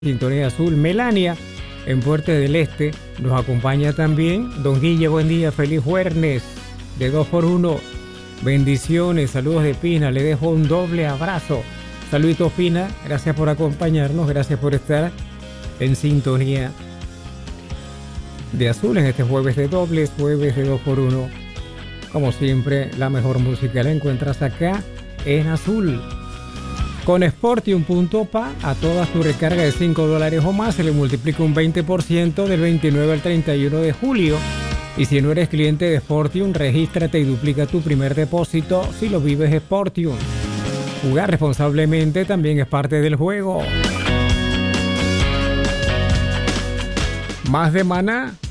Sintonía Azul. Melania, en Puerto del Este, nos acompaña también. Don Guille, buen día, feliz jueves de 2x1. Bendiciones, saludos de Pina, le dejo un doble abrazo. Saluditos Pina, gracias por acompañarnos, gracias por estar en sintonía de Azul en este jueves de dobles, jueves de 2x1. Como siempre, la mejor música la encuentras acá en Azul. Con Sportium.pa, a todas tu recarga de $5 o más se le multiplica un 20% del 29 al 31 de julio. Y si no eres cliente de Sportium, regístrate y duplica tu primer depósito si lo vives Sportium. Jugar responsablemente también es parte del juego. Más de Maná.